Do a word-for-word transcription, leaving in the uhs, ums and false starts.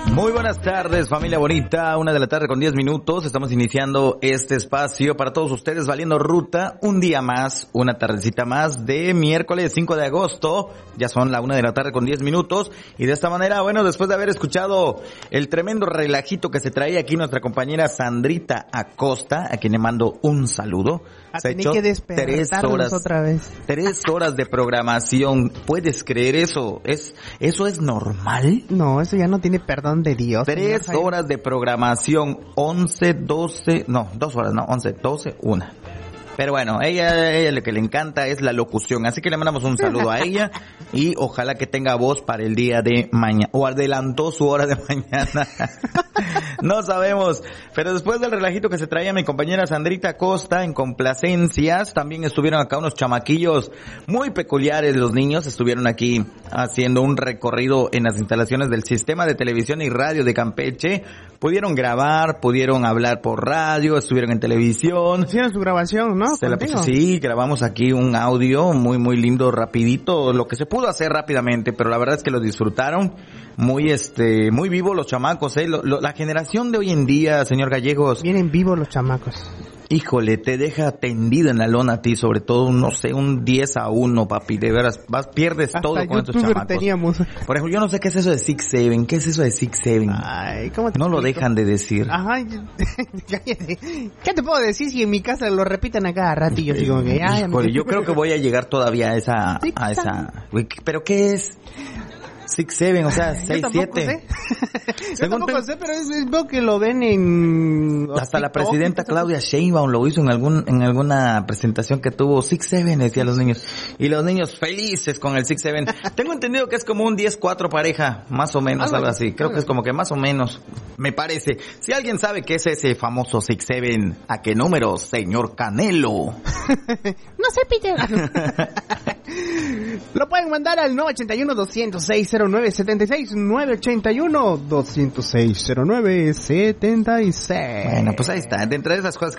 Muy buenas tardes, familia bonita, una de la tarde con diez minutos, estamos iniciando este espacio para todos ustedes, Valiendo Ruta, un día más, una tardecita más de miércoles cinco de agosto, ya son la una de la tarde con diez minutos, y de esta manera, bueno, después de haber escuchado el tremendo relajito que se traía aquí nuestra compañera Sandrita Acosta, a quien le mando un saludo. A se tener que despertarnos otra vez. Tres horas de programación, ¿puedes creer eso? ¿Es eso es normal? No, eso ya no tiene perdón de Dios. Tres horas de programación, once, doce, no, dos horas, no, once, doce, una. Pero bueno, ella, ella lo que le encanta es la locución, así que le mandamos un saludo a ella y ojalá que tenga voz para el día de mañana, o adelantó su hora de mañana. No sabemos, pero después del relajito que se traía mi compañera Sandrita Costa en complacencias, también estuvieron acá unos chamaquillos muy peculiares, los niños estuvieron aquí haciendo un recorrido en las instalaciones del Sistema de Televisión y Radio de Campeche, pudieron grabar, pudieron hablar por radio, estuvieron en televisión. Hicieron su grabación, ¿no? Se la puso, sí, grabamos aquí un audio muy muy lindo, rapidito, lo que se pudo hacer rápidamente, pero la verdad es que lo disfrutaron, muy este, muy vivos los chamacos, eh, lo, lo, la generación de hoy en día, señor Gallegos. Vienen vivos los chamacos. Híjole, te deja tendido en la lona a ti, sobre todo, no sé, un diez a uno, papi, de veras, vas, pierdes hasta todo con estos chamacos. Teníamos. Por ejemplo, yo no sé qué es eso de Six Seven, ¿qué es eso de Six Seven? Ay, ¿cómo te No explico? lo dejan de decir. Ajá, ¿qué te puedo decir si en mi casa lo repiten a cada rato y yo sigo que... Ay, Híjole, yo creo que voy a llegar todavía a esa, a esa, ¿pero qué es? Six, seven, o sea, seis, siete. Yo tampoco sé, pero es, es, veo que lo ven en... Hasta la presidenta Claudia Sheinbaum lo hizo en algún en alguna presentación que tuvo. Six, seven, decía los niños. Y los niños felices con el Six, seven. Tengo entendido que es como un diez cuatro pareja, más o menos, algo así. Creo que es como que más o menos, me parece. Si alguien sabe qué es ese famoso Six, seven, ¿a qué número, señor Canelo? No sé, Peter. Lo pueden mandar al nueve ocho uno, dos cero seis, cero nueve siete seis, nueve ocho uno, dos cero seis, cero nueve siete seis. Bueno, pues ahí está. De entre esas cosas